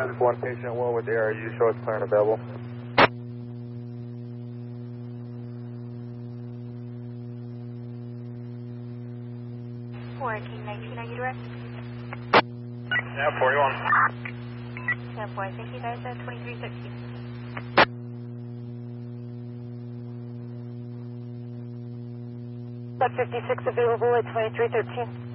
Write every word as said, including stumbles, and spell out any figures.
one patient one with A R U, show us clear and available. King nineteen, are you direct? Yeah, forty-one. Yeah, boy, thank you guys at twenty-three sixty. Buck fifty-six available at twenty-three thirteen.